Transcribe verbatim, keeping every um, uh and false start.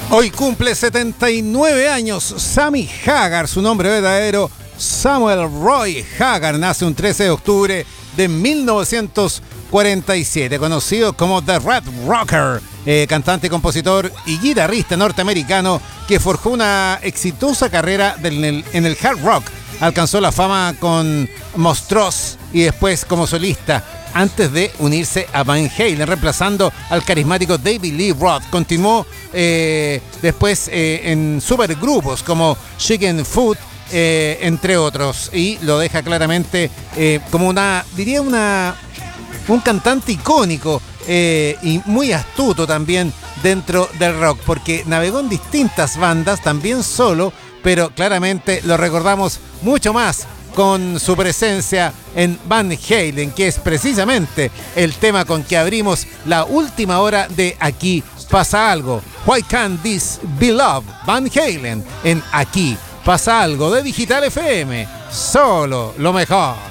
Hoy cumple setenta y nueve años Sammy Hagar, su nombre verdadero Samuel Roy Hagar, nace un trece de octubre de mil novecientos cuarenta y siete, conocido como The Red Rocker, eh, cantante, compositor y guitarrista norteamericano que forjó una exitosa carrera del, en, el, en el hard rock. Alcanzó la fama con Montrose y después como solista, antes de unirse a Van Halen, reemplazando al carismático David Lee Roth. Continuó eh, después eh, en supergrupos como Chicken Foot, eh, entre otros, y lo deja claramente eh, como una, diría una, un cantante icónico eh, y muy astuto también dentro del rock, porque navegó en distintas bandas, también solo, pero claramente lo recordamos mucho más con su presencia en Van Halen, que es precisamente el tema con que abrimos la última hora de Aquí Pasa Algo. Why Can't This Be Love? Van Halen en Aquí Pasa Algo de Digital F M. Solo lo mejor.